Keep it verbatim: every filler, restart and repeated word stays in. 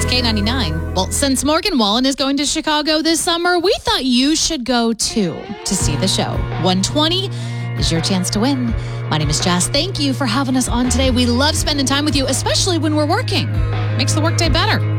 K ninety-nine. Well, since Morgan Wallen is going to Chicago this summer, we thought you should go too to see the show. one twenty is your chance to win. My name is Jess. Thank you for having us on today. We love spending time with you, especially when we're working. Makes the workday better.